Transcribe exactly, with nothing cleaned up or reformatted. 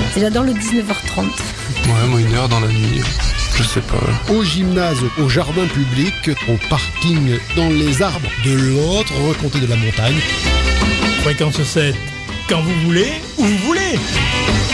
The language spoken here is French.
Et j'adore le dix-neuf heures trente. Ouais, moi une heure dans la nuit, je sais pas. Au gymnase, au jardin public, au parking, dans les arbres de l'autre côté de la montagne. Fréquence sept, quand vous voulez, où vous voulez.